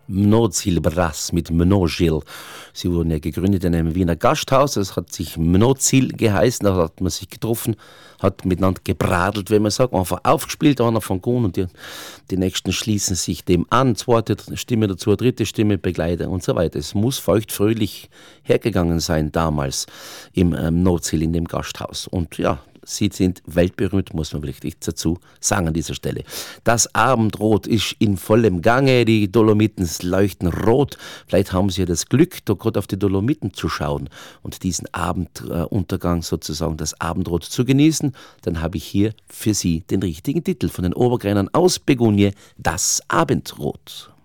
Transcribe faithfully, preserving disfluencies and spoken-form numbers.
Mnozil-Brass mit Mnozil. Sie wurden ja gegründet in einem Wiener Gasthaus. Es hat sich Mnozil geheißen. Da hat man sich getroffen, hat miteinander gebradelt, wenn man sagt, einfach aufgespielt, einer von Gun und die, die Nächsten schließen sich dem an. Zweite Stimme dazu, dritte Stimme, Begleiter und so weiter. Es muss feuchtfröhlich hergegangen sein damals im ähm, Mnozil, in dem Gasthaus. Und ja, Sie sind weltberühmt, muss man wirklich dazu sagen an dieser Stelle. Das Abendrot ist in vollem Gange, die Dolomiten leuchten rot. Vielleicht haben Sie ja das Glück, da gerade auf die Dolomiten zu schauen und diesen Abenduntergang sozusagen, das Abendrot zu genießen. Dann habe ich hier für Sie den richtigen Titel von den Obergränern aus Begunje, das Abendrot.